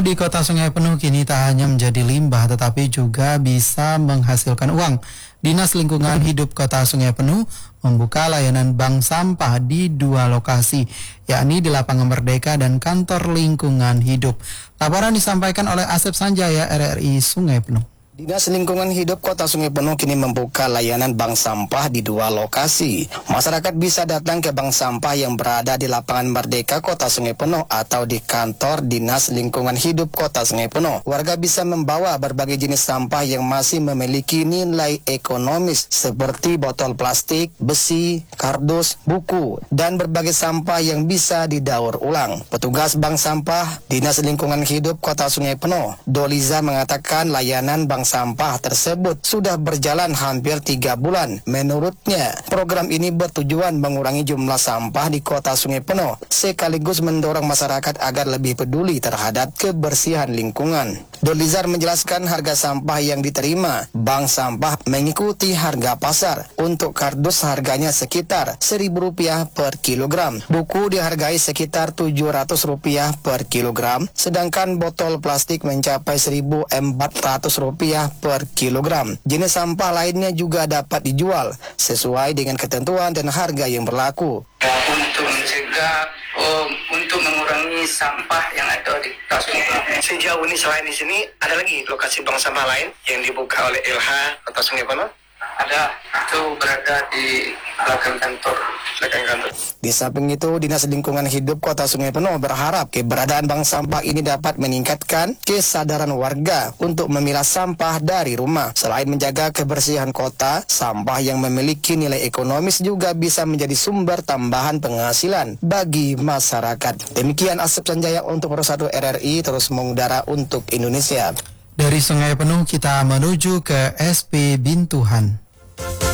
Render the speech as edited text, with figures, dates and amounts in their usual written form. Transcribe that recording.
Di kota Sungai Penuh kini tak hanya menjadi limbah tetapi juga bisa menghasilkan uang. Dinas Lingkungan Hidup Kota Sungai Penuh membuka layanan bank sampah di 2 lokasi, yakni di Lapangan Merdeka dan Kantor Lingkungan Hidup. Laporan disampaikan oleh Asep Sanjaya, RRI Sungai Penuh. Dinas Lingkungan Hidup Kota Sungai Penuh kini membuka layanan bank sampah di 2 lokasi. Masyarakat bisa datang ke bank sampah yang berada di Lapangan Merdeka Kota Sungai Penuh atau di kantor Dinas Lingkungan Hidup Kota Sungai Penuh. Warga bisa membawa berbagai jenis sampah yang masih memiliki nilai ekonomis seperti botol plastik, besi, kardus, buku, dan berbagai sampah yang bisa didaur ulang. Petugas bank sampah Dinas Lingkungan Hidup Kota Sungai Penuh, Doliza, mengatakan layanan bank sampah tersebut sudah berjalan hampir 3 bulan. Menurutnya, program ini bertujuan mengurangi jumlah sampah di Kota Sungai Penuh, sekaligus mendorong masyarakat agar lebih peduli terhadap kebersihan lingkungan. Dolizar menjelaskan harga sampah yang diterima bank sampah mengikuti harga pasar. Untuk kardus harganya sekitar Rp1.000 per kilogram. Buku dihargai sekitar Rp700 per kilogram, sedangkan botol plastik mencapai Rp1.400 per kilogram. Jenis sampah lainnya juga dapat dijual sesuai dengan ketentuan dan harga yang berlaku. Untuk mencegah, untuk mengurangi sampah yang ada di Kota Sungai Penuh. Sejauh ini selain di sini, ada lagi lokasi bank sampah lain yang dibuka oleh LH Kota Sungai Penuh? Ada, itu berada di belakang kantor. Di samping itu, Dinas Lingkungan Hidup Kota Sungai Penuh berharap keberadaan bank sampah ini dapat meningkatkan kesadaran warga untuk memilah sampah dari rumah. Selain menjaga kebersihan kota, sampah yang memiliki nilai ekonomis juga bisa menjadi sumber tambahan penghasilan bagi masyarakat. Demikian Asep Sanjaya untuk Pro 1 RRI, terus mengudara untuk Indonesia. Dari Sungai Penuh kita menuju ke SP Bintuhan.